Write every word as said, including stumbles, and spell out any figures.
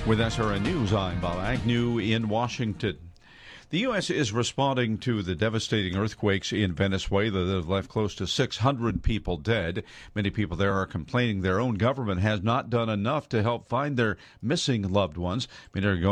With S R N News, I'm Bob Agnew in Washington. The U S is responding to the devastating earthquakes in Venezuela that have left close to six hundred people dead. Many people there are complaining their own government has not done enough to help find their missing loved ones. Many are going